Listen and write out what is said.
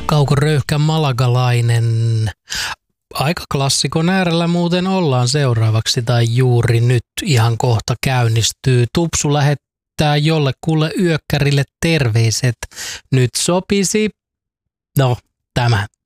Kauko Röyhkä malagalainen. Aika klassikon äärellä muuten ollaan seuraavaksi tai juuri nyt ihan kohta käynnistyy. Tupsu lähettää jollekulle yökkärille terveiset. Nyt sopisi, no tämä